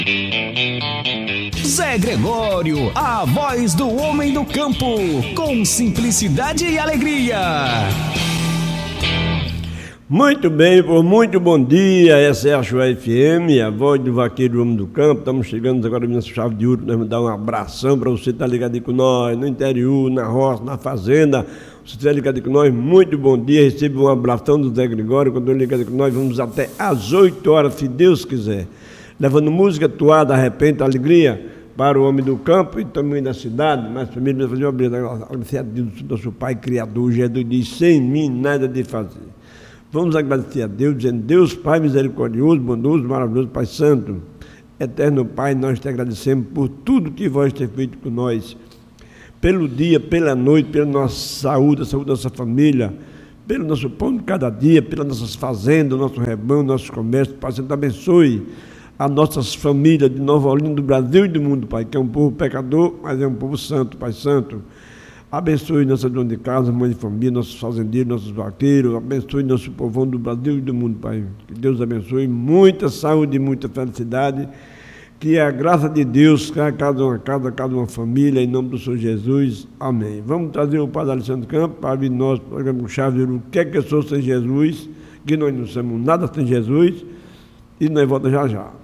Zé Gregório, a voz do homem do campo, com simplicidade e alegria. Muito bem, por muito bom dia, essa é a Chuva FM, a voz do vaqueiro do homem do campo. Estamos chegando agora na chave de ouro, nós vamos dar um abração para você estar ligado aí com nós, no interior, na roça, na fazenda. Você estiver ligado aí com nós, muito bom dia, receba um abração do Zé Gregório. Quando ligado aí com nós, vamos até às 8 horas, se Deus quiser, levando música, toada, arrepende, alegria para o homem do campo e também da cidade. Mas primeiro vamos fazer uma obrigada, agradecer a Deus, nosso Pai Criador. Jesus diz: sem mim nada de fazer. Vamos agradecer a Deus, dizendo: Deus Pai misericordioso, bondoso, maravilhoso, Pai Santo, eterno Pai, nós te agradecemos por tudo que vós ter feito com nós, pelo dia, pela noite, pela nossa saúde, a saúde da nossa família, pelo nosso pão de cada dia, pelas nossas fazendas, nosso rebanho, nossos comércios. Pai Santo, abençoe as nossas famílias de Nova Olinda, do Brasil e do mundo, Pai, que é um povo pecador, mas é um povo santo, Pai Santo. Abençoe nossa dona de casa, mãe de família, nossos fazendeiros, nossos vaqueiros. Abençoe nosso povão do Brasil e do mundo, Pai. Que Deus abençoe, muita saúde e muita felicidade. Que a graça de Deus caia a cada uma casa, a cada uma família, em nome do Senhor Jesus. Amém. Vamos trazer o Padre Alexandre Campos para vir nosso programa Chave de Ouro. O que é que eu sou sem Jesus? Que nós não somos nada sem Jesus. E nós voltamos já já.